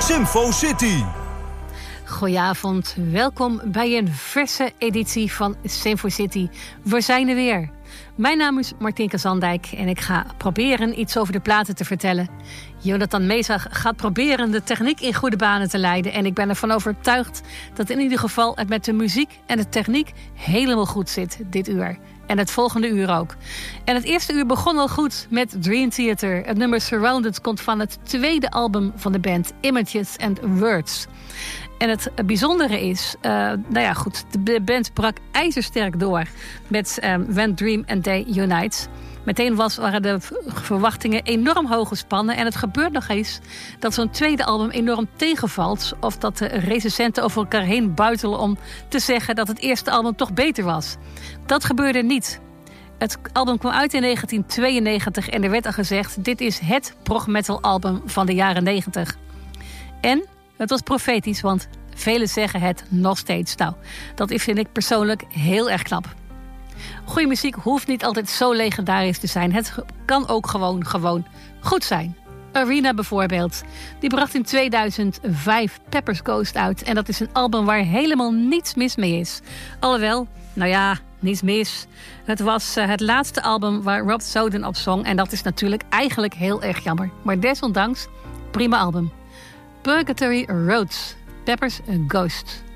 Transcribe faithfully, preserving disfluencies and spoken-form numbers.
Symfo City. Goedenavond, welkom bij een verse editie van Symfo City. We zijn er weer. Mijn naam is Martinka Zandijk en ik ga proberen iets over de platen te vertellen. Jonathan Mezag gaat proberen de techniek in goede banen te leiden. En ik ben ervan overtuigd dat in ieder geval het met de muziek en de techniek helemaal goed zit dit uur. En het volgende uur ook. En het eerste uur begon al goed met Dream Theater. Het nummer Surrounded komt van het tweede album van de band, Images and Words. En het bijzondere is, uh, nou ja goed, de band brak ijzersterk door met um, When Dream and Day Unite. Meteen was, waren de verwachtingen enorm hoog gespannen. En het gebeurt nog eens dat zo'n tweede album enorm tegenvalt. Of dat de recensenten over elkaar heen buitelen om te zeggen dat het eerste album toch beter was. Dat gebeurde niet. Het album kwam uit in negentien tweeënnegentig en er werd al gezegd, dit is het prog-metal album van de jaren negentig. En het was profetisch, want velen zeggen het nog steeds. Nou, dat vind ik persoonlijk heel erg knap. Goede muziek hoeft niet altijd zo legendarisch te zijn. Het kan ook gewoon, gewoon goed zijn. Arena bijvoorbeeld. Die bracht in tweeduizend vijf Pepper's Ghost uit. En dat is een album waar helemaal niets mis mee is. Alhoewel, nou ja, niets mis. Het was uh, het laatste album waar Rob Zoden op zong. En dat is natuurlijk eigenlijk heel erg jammer. Maar desondanks, prima album. Purgatory Roads, Pepper's Ghost.